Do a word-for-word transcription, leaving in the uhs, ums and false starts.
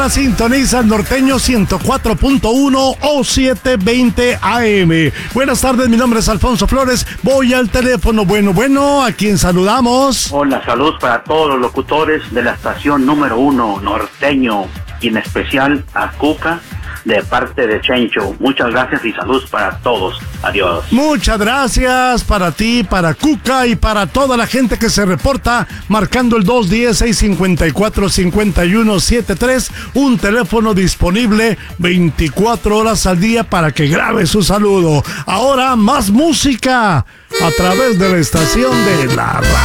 hora sintoniza el norteño ciento cuatro punto uno o setecientos veinte A M. Buenas tardes, mi nombre es Alfonso Flores. Voy al teléfono. Bueno, bueno, ¿a quién saludamos? Hola, salud para todos los locutores de la estación número uno, norteño, y en especial a Cuca, de parte de Chencho. Muchas gracias y salud para todos. Adiós. Muchas gracias para ti, para Cuca y para toda la gente que se reporta marcando el dos uno cero, seis cinco cuatro, cinco uno siete tres, un teléfono disponible veinticuatro horas al día para que grabe su saludo. Ahora más música a través de la estación de la radio.